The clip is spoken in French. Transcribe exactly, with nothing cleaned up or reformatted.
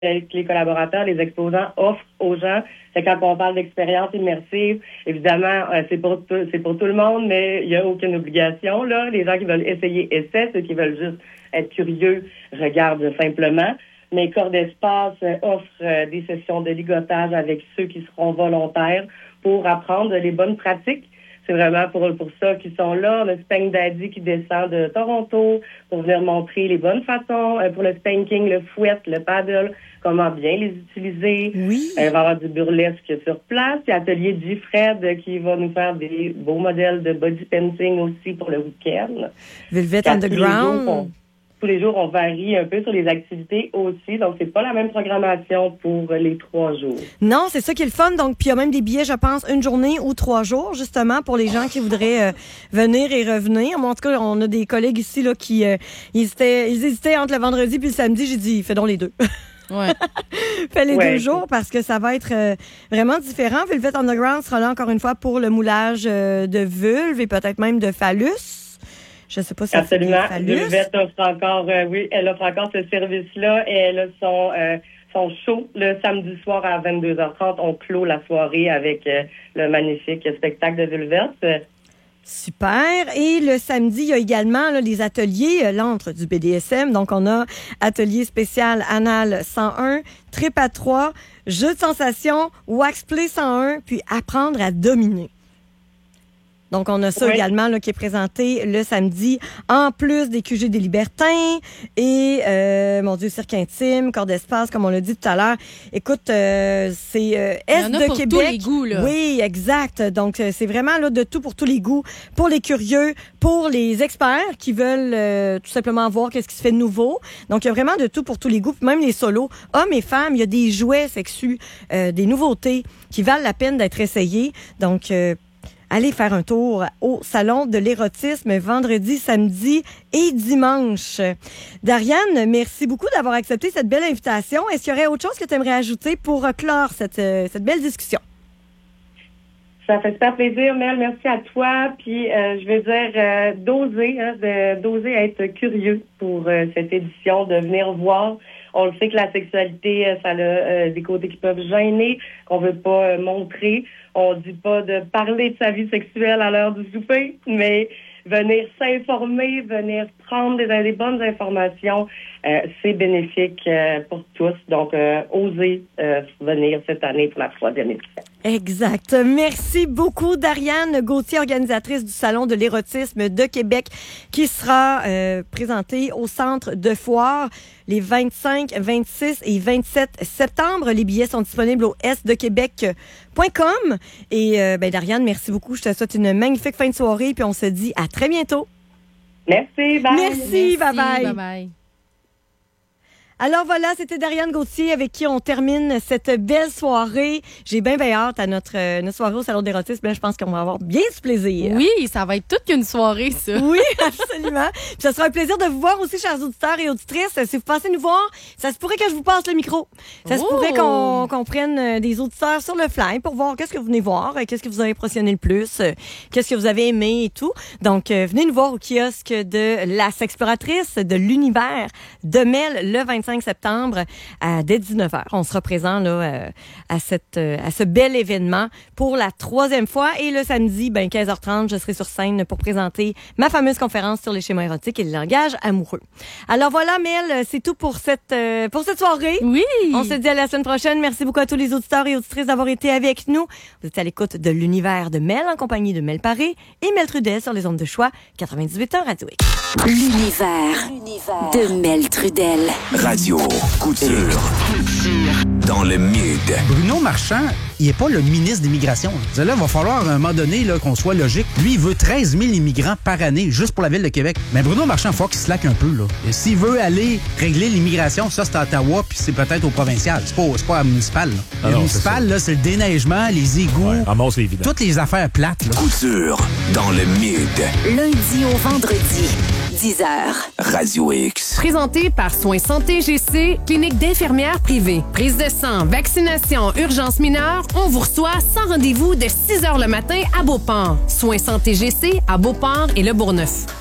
que les collaborateurs, les exposants offrent aux gens. C'est quand on parle d'expérience immersive, évidemment, euh, c'est pour tout, c'est pour tout le monde, mais il n'y a aucune obligation, là. Les gens qui veulent essayer essaient, ceux qui veulent juste être curieux regardent simplement. Mais Corps d'Espace euh, offre euh, des sessions de ligotage avec ceux qui seront volontaires pour apprendre les bonnes pratiques. C'est vraiment pour, pour ça qu'ils sont là. Le Spank Daddy qui descend de Toronto pour venir montrer les bonnes façons euh, pour le spanking, le fouet, le paddle, comment bien les utiliser. Oui. Euh, il va y avoir du burlesque sur place. Il y a Atelier G-Fred qui va nous faire des beaux modèles de body painting aussi pour le week-end. Velvet Underground. Tous les jours, on varie un peu sur les activités aussi. Donc, c'est pas la même programmation pour les trois jours. Non, c'est ça qui est le fun. Donc, puis il y a même des billets, je pense, une journée ou trois jours, justement, pour les gens qui voudraient euh, venir et revenir. Moi, en tout cas, on a des collègues ici là qui euh, ils, hésitaient, ils hésitaient entre le vendredi puis le samedi. J'ai dit, fais donc les deux. Ouais. Fais les ouais. deux jours parce que ça va être euh, vraiment différent. Velvet Underground sera là encore une fois pour le moulage euh, de vulve et peut-être même de phallus. Je sais pas si Absolument. ça fait Velvet offre encore, euh, oui, elle offre encore ce service-là et elle a son, euh, son show le samedi soir à vingt-deux heures trente. On clôt la soirée avec euh, le magnifique spectacle de Velvet. Super. Et le samedi, il y a également là, les ateliers, euh, l'antre du B D S M. Donc, on a atelier spécial anal cent un, trip à trois, jeu de sensation, wax play cent un, puis apprendre à dominer. Donc, on a ça oui. également là, qui est présenté le samedi, en plus des Q G des Libertins et, euh, mon Dieu, cirque intime, corps d'espace, comme on l'a dit tout à l'heure. Écoute, euh, c'est euh, Est de pour Québec. Tous les goûts, là. Oui, exact. Donc, c'est vraiment là de tout pour tous les goûts, pour les curieux, pour les experts qui veulent euh, tout simplement voir qu'est-ce qui se fait de nouveau. Donc, il y a vraiment de tout pour tous les goûts, même les solos. Hommes et femmes, il y a des jouets sexus, euh, des nouveautés qui valent la peine d'être essayées. Donc, euh, allez faire un tour au Salon de l'érotisme vendredi, samedi et dimanche. Dariane, merci beaucoup d'avoir accepté cette belle invitation. Est-ce qu'il y aurait autre chose que tu aimerais ajouter pour clore cette, cette belle discussion? Ça fait super plaisir, Mel. Merci à toi. Puis, euh, je veux dire, euh, d'oser, hein, de, d'oser être curieux pour euh, cette édition, de venir voir. On le sait que la sexualité, ça a euh, des côtés qui peuvent gêner, qu'on veut pas euh, montrer. On dit pas de parler de sa vie sexuelle à l'heure du souper, mais venir s'informer, venir prendre des, des bonnes informations, euh, c'est bénéfique euh, pour tous. Donc, euh, osez euh, venir cette année pour la troisième édition. Exact. Merci beaucoup, Dariane Gauthier, organisatrice du Salon de l'érotisme de Québec, qui sera euh, présentée au Centre de foire les vingt-cinq, vingt-six et vingt-sept septembre. Les billets sont disponibles au s de québec point com. Et euh, ben, Dariane, merci beaucoup. Je te souhaite une magnifique fin de soirée, puis on se dit à très bientôt. Merci, bye. Merci, bye bye. Bye bye. Alors voilà, c'était Dariane Gauthier avec qui on termine cette belle soirée. J'ai bien, bien hâte à notre, euh, notre soirée au Salon d'érotisme. Je pense qu'on va avoir bien du plaisir. Oui, ça va être toute qu'une soirée, ça. Oui, absolument. Puis ça sera un plaisir de vous voir aussi, chers auditeurs et auditrices. Si vous passez nous voir, ça se pourrait que je vous passe le micro. Ça se Oh. pourrait qu'on, qu'on prenne des auditeurs sur le fly pour voir qu'est-ce que vous venez voir, qu'est-ce que vous avez impressionné le plus, qu'est-ce que vous avez aimé et tout. Donc, euh, venez nous voir au kiosque de la Sexploratrice de l'univers de Mel le vingt-cinq septembre à dès dix-neuf heures. On sera présent là euh, à cette euh, à ce bel événement pour la troisième fois et le samedi ben quinze heures trente, je serai sur scène pour présenter ma fameuse conférence sur les schémas érotiques et le langage amoureux. Alors voilà, Mel, c'est tout pour cette euh, pour cette soirée. Oui. On se dit à la semaine prochaine. Merci beaucoup à tous les auditeurs et auditrices d'avoir été avec nous. Vous êtes à l'écoute de l'univers de Mel en compagnie de Mel Paré et Mel Trudel sur les ondes de choix quatre-vingt-dix-huit heures Radio X. L'univers, l'univers de Mel Trudel. Radio Couture. Dans le mid. Bruno Marchand, il n'est pas le ministre de l'Immigration. Là, il va falloir à un moment donné là, qu'on soit logique. Lui, il veut treize mille immigrants par année juste pour la ville de Québec. Mais Bruno Marchand, il faut qu'il se slack un peu. Là. Et s'il veut aller régler l'immigration, ça, c'est à Ottawa, puis c'est peut-être au provincial. C'est pas, c'est pas à municipal. Là. Ah le non, municipal, c'est, là, c'est le déneigement, les égouts, ouais, ramasse les vidanges. toutes les affaires plates. Là. Couture. Dans le mid. Lundi au vendredi, dix heures. Radio X. Présenté par Soins Santé G C, clinique d'infirmières privée. Prise de sang, vaccination, urgence mineure, on vous reçoit sans rendez-vous de six heures le matin à Beauport. Soins Santé G C à Beauport et Le Bourgneuf.